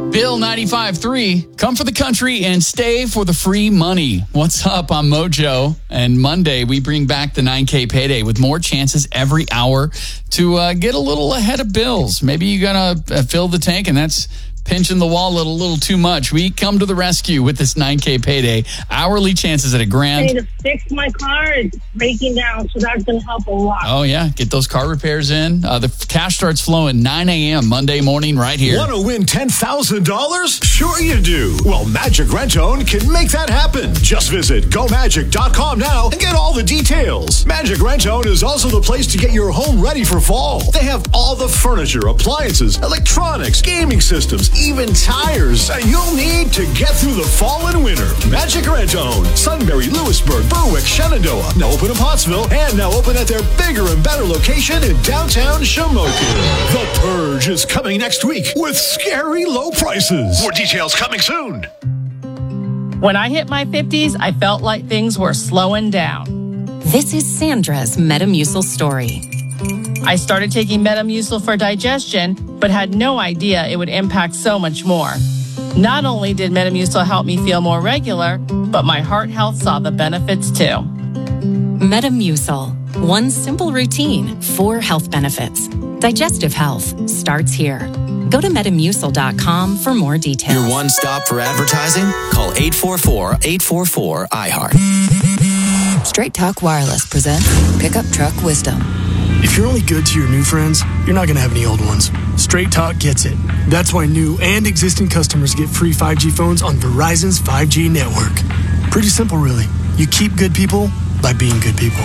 Bill 95.3, come for the country and stay for the free money. What's up? I'm Mojo. And Monday, we bring back the 9K payday with more chances every hour to get a little ahead of bills. Maybe you're going to fill the tank and that's pinching the wallet a little too much. We come to the rescue with this 9K payday. Hourly chances at $1,000. I need to fix my car. It's breaking down, so that's going to help a lot. Oh, yeah. Get those car repairs in. The cash starts flowing 9 a.m. Monday morning right here. Want to win $10,000? Sure you do. Well, Magic Rent-Own can make that happen. Just visit GoMagic.com now and get all the details. Magic Rent-Own is also the place to get your home ready for fall. They have all the furniture, appliances, electronics, gaming systems, even tires that you'll need to get through the fall and winter. Magic Rent-Own, Sunbury, Lewisburg, Berwick, Shenandoah, now open in Pottsville, and now open at their bigger and better location in downtown Shamokin. The Purge is coming next week with scary low prices. More details coming soon. When I hit my 50s, I felt like things were slowing down. This is Sandra's Metamucil story. I started taking Metamucil for digestion, but had no idea it would impact so much more. Not only did Metamucil help me feel more regular, but my heart health saw the benefits too. Metamucil. One simple routine, 4 health benefits. Digestive health starts here. Go to Metamucil.com for more details. Your one stop for advertising? Call 844-844-iHeart. Straight Talk Wireless presents Pickup Truck Wisdom. If you're only good to your new friends, you're not going to have any old ones. Straight Talk gets it. That's why new and existing customers get free 5G phones on Verizon's 5G network. Pretty simple, really. You keep good people by being good people.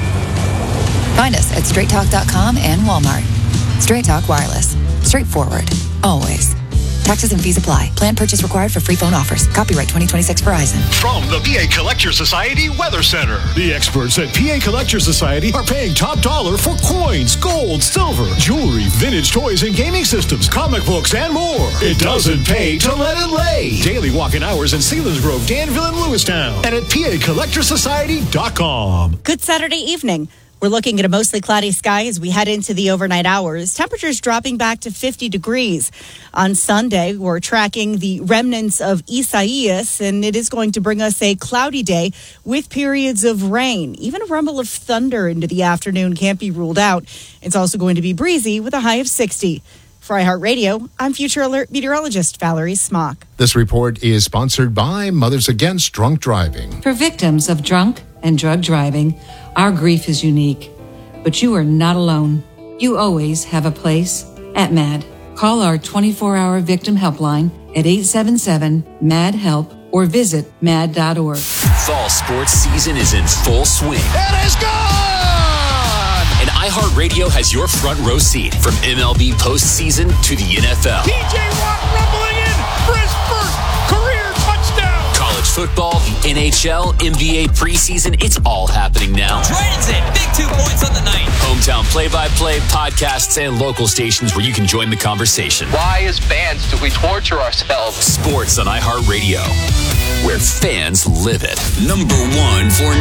Find us at straighttalk.com and Walmart. Straight Talk Wireless. Straightforward. Always. Taxes and fees apply. Plan purchase required for free phone offers. Copyright 2026 Verizon. From the PA Collector Society Weather Center. The experts at PA Collector Society are paying top dollar for coins, gold, silver, jewelry, vintage toys and gaming systems, comic books, and more. It doesn't pay to let it lay. Daily walk-in hours in Selinsgrove, Danville, and Lewistown. And at PACollectorsociety.com. Good Saturday evening. We're looking at a mostly cloudy sky as we head into the overnight hours. Temperatures dropping back to 50 degrees. On Sunday, we're tracking the remnants of Isaias, and it is going to bring us a cloudy day with periods of rain. Even a rumble of thunder into the afternoon can't be ruled out. It's also going to be breezy with a high of 60. For iHeartRadio, I'm Future Alert meteorologist Valerie Smock. This report is sponsored by Mothers Against Drunk Driving. For victims of drunk and drug driving, our grief is unique, but you are not alone. You always have a place at MAD. Call our 24-hour victim helpline at 877-MAD-HELP or visit mad.org. Fall sports season is in full swing. It is gone! And iHeartRadio has your front row seat from MLB postseason to the NFL. TJ Watt rumbling in for his first career touchdown. College football, the NHL, NBA preseason, it's all happening now. Dragons in, big 2 points on the night. Hometown play-by-play, podcasts, and local stations where you can join the conversation. Why, as fans, do we torture ourselves? Sports on iHeartRadio, where fans live it. Number 1 for